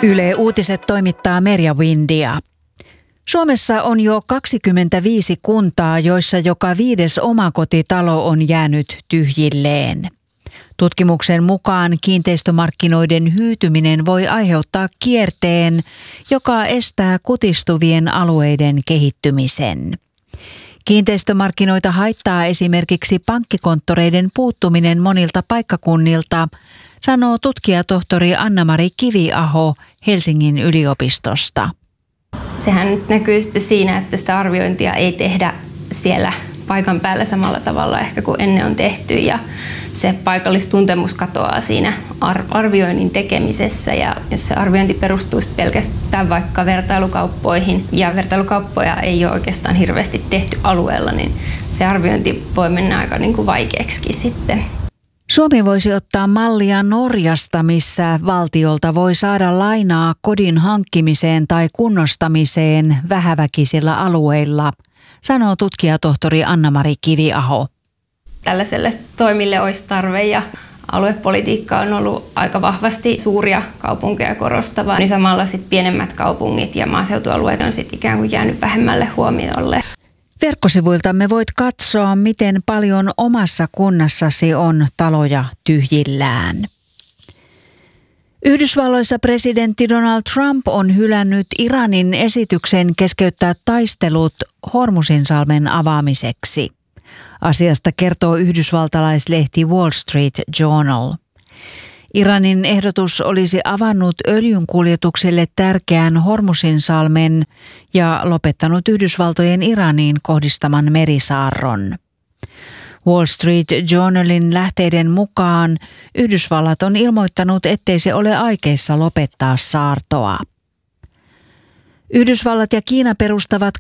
Yle Uutiset toimittaa Merja Windia. Suomessa on jo 25 kuntaa, joissa joka 5. omakotitalo on jäänyt tyhjilleen. Tutkimuksen mukaan kiinteistömarkkinoiden hyytyminen voi aiheuttaa kierteen, joka estää kutistuvien alueiden kehittymisen. Kiinteistömarkkinoita haittaa esimerkiksi pankkikonttoreiden puuttuminen monilta paikkakunnilta, sanoo tutkijatohtori Anna-Mari Kiviaho Helsingin yliopistosta. Sehän nyt näkyy sitten siinä, että sitä arviointia ei tehdä siellä paikan päällä samalla tavalla ehkä kuin ennen on tehty, ja se paikallistuntemus katoaa siinä arvioinnin tekemisessä, ja jos se arviointi perustuu pelkästään vaikka vertailukauppoihin ja vertailukauppoja ei ole oikeastaan hirveästi tehty alueella, niin se arviointi voi mennä aika vaikeaksikin sitten. Suomi voisi ottaa mallia Norjasta, missä valtiolta voi saada lainaa kodin hankkimiseen tai kunnostamiseen vähäväkisillä alueilla, sanoo tutkijatohtori Anna-Mari Kiviaho. Tällaiselle toimille olisi tarve, ja aluepolitiikka on ollut aika vahvasti suuria kaupunkeja korostavaa, niin samalla sitten pienemmät kaupungit ja maaseutualueet on sitten ikään kuin jäänyt vähemmälle huomiolle. Verkkosivuiltamme voit katsoa, miten paljon omassa kunnassasi on taloja tyhjillään. Yhdysvalloissa presidentti Donald Trump on hylännyt Iranin esityksen keskeyttää taistelut Hormuzinsalmen avaamiseksi. Asiasta kertoo yhdysvaltalaislehti Wall Street Journal. Iranin ehdotus olisi avannut öljynkuljetukselle tärkeän Hormuzinsalmen ja lopettanut Yhdysvaltojen Iraniin kohdistaman merisaarron. Wall Street Journalin lähteiden mukaan Yhdysvallat on ilmoittanut, ettei se ole aikeissa lopettaa saartoa. Yhdysvallat ja Kiina perustavat